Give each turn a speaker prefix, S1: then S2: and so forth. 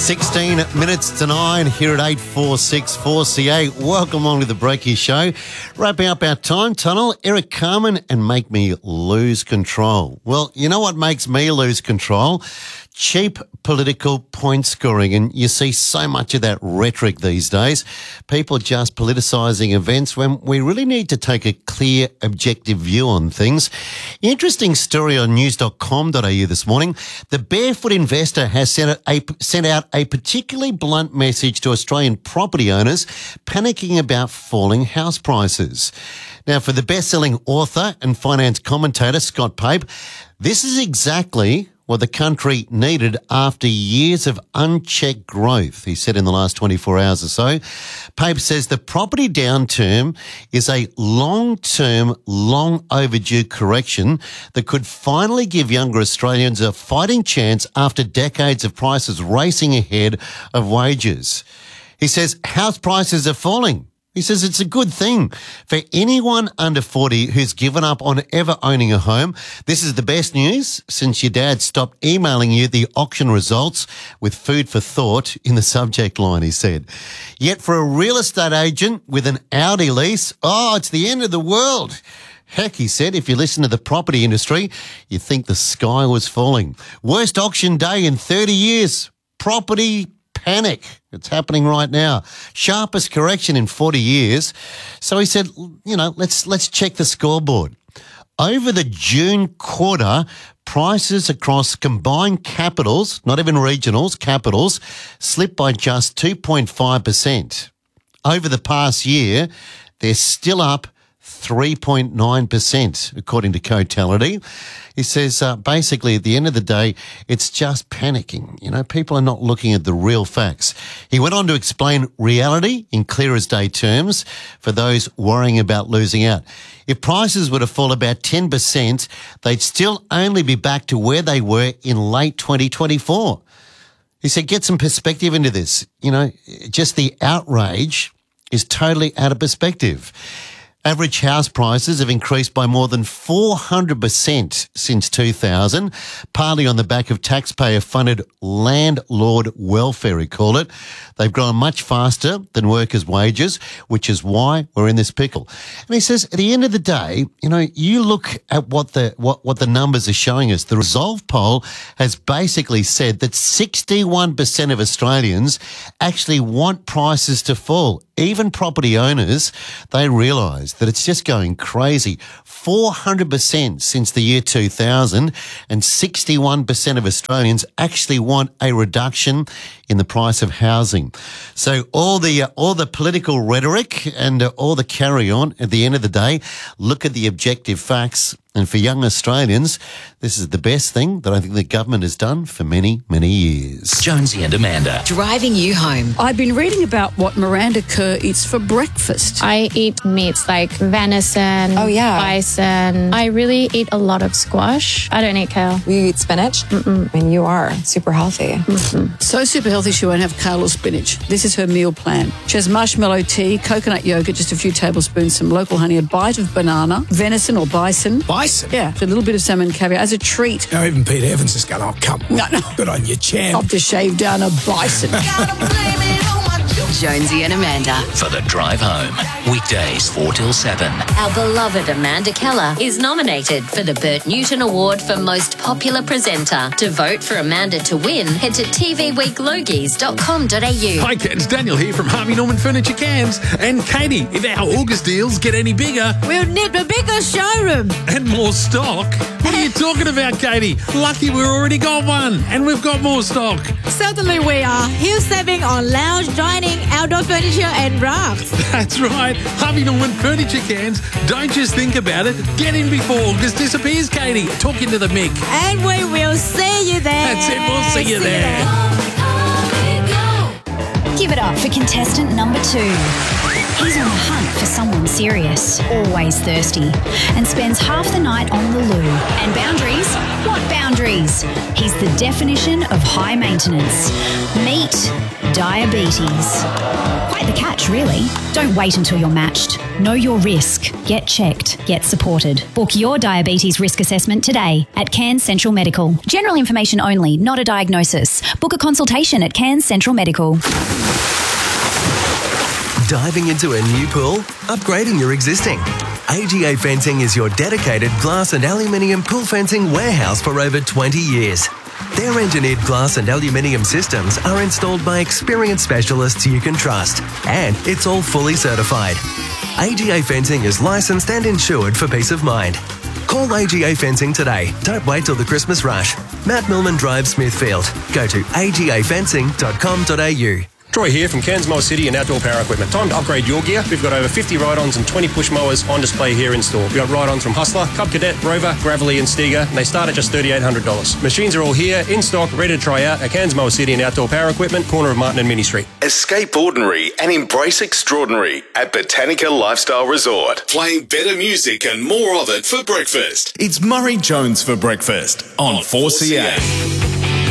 S1: 16 minutes to 9 here at 846 4CA. Welcome along to the Breaky Show. Wrapping up our time tunnel, Eric Carmen and Make Me Lose Control. Well, you know what makes me lose control? Cheap political point scoring, and you see so much of that rhetoric these days. People just politicising events when we really need to take a clear, objective view on things. Interesting story on news.com.au this morning. The Barefoot Investor has sent out a particularly blunt message to Australian property owners panicking about falling house prices. Now, for the best-selling author and finance commentator Scott Pape, this is exactly what the country needed after years of unchecked growth, he said in the last 24 hours or so. Pape says the property downturn is a long-term, long overdue correction that could finally give younger Australians a fighting chance after decades of prices racing ahead of wages. He says house prices are falling. He says it's a good thing for anyone under 40 who's given up on ever owning a home. This is the best news since your dad stopped emailing you the auction results with food for thought in the subject line, he said. Yet for a real estate agent with an Audi lease, it's the end of the world. Heck, he said, if you listen to the property industry, you think the sky was falling. Worst auction day in 30 years. Property panic. It's happening right now. Sharpest correction in 40 years. So he said, let's check the scoreboard. Over the June quarter, prices across combined capitals, not even regionals, capitals, slipped by just 2.5%. Over the past year, they're still up 3.9%, according to Cotality. He says, basically, at the end of the day, it's just panicking. People are not looking at the real facts. He went on to explain reality in clear as day terms for those worrying about losing out. If prices were to fall about 10%, they'd still only be back to where they were in late 2024. He said, get some perspective into this. Just the outrage is totally out of perspective. Average house prices have increased by more than 400% since 2000, partly on the back of taxpayer-funded landlord welfare, he called it. They've grown much faster than workers' wages, which is why we're in this pickle. And he says, at the end of the day, you look at what the numbers are showing us. The Resolve poll has basically said that 61% of Australians actually want prices to fall. Even property owners, they realise that it's just going crazy. 400% since the year 2000, and 61% of Australians actually want a reduction in the price of housing. So all the political rhetoric and all the carry on, at the end of the day, look at the objective facts. And for young Australians, this is the best thing that I think the government has done for many, many years.
S2: Jonesy and Amanda.
S3: Driving you home.
S4: I've been reading about what Miranda Kerr eats for breakfast.
S5: I eat meats like venison, bison. I really eat a lot of squash. I don't eat kale.
S3: You eat spinach? And you are super healthy.
S4: So super healthy she won't have kale or spinach. This is her meal plan. She has marshmallow tea, coconut yogurt, just a few tablespoons, some local honey, a bite of banana, venison or bison.
S6: Bison?
S4: Yeah, a little bit of salmon caviar as a treat.
S6: Now even Peter Evans is going, oh, come on.
S4: No.
S6: Good on you, champ.
S4: I've just shaved down a bison.
S3: Jonesy and Amanda.
S2: For the drive home. Weekdays 4 till 7.
S7: Our beloved Amanda Keller is nominated for the Bert Newton Award for Most Popular Presenter. To vote for Amanda to win, head to tvweeklogies.com.au.
S8: Hi kids, Daniel here from Harvey Norman Furniture Cairns. And Katie, if our August deals get any bigger,
S9: we'll need a bigger showroom.
S8: And more stock. What are you talking about, Katie? Lucky we've already got one and we've got more stock.
S9: Certainly we are. Huge saving on lounge, dining, outdoor furniture and rugs.
S8: That's right. Harvey Norman Furniture Cairns. Don't just think about it. Get in before August disappears, Katie. Talk into the mic.
S9: And we will see you there.
S8: That's it. We'll see you there.
S10: Give it up for contestant number 2. He's on the hunt for someone serious, always thirsty, and spends half the night on the loo. And boundaries? What boundaries? He's the definition of high maintenance. Meet diabetes. Quite the catch, really. Don't wait until you're matched. Know your risk. Get checked. Get supported. Book your diabetes risk assessment today at Cairns Central Medical. General information only, not a diagnosis. Book a consultation at Cairns Central Medical.
S11: Diving into a new pool? Upgrading your existing? AGA Fencing is your dedicated glass and aluminium pool fencing warehouse for over 20 years. Their engineered glass and aluminium systems are installed by experienced specialists you can trust, and it's all fully certified. AGA Fencing is licensed and insured for peace of mind. Call AGA Fencing today. Don't wait till the Christmas rush. Matt Millman Drive, Smithfield. Go to agafencing.com.au.
S12: Troy here from Cairns Mower City and Outdoor Power Equipment. Time to upgrade your gear. We've got over 50 ride-ons and 20 push mowers on display here in store. We've got ride-ons from Hustler, Cub Cadet, Rover, Gravelly and Stiga, and they start at just $3,800. Machines are all here, in stock, ready to try out at Cairns Mower City and Outdoor Power Equipment, corner of Martin and Mini Street.
S13: Escape ordinary and embrace extraordinary at Botanica Lifestyle Resort.
S14: Playing better music and more of it for breakfast. It's Murray Jones for breakfast on 4CA.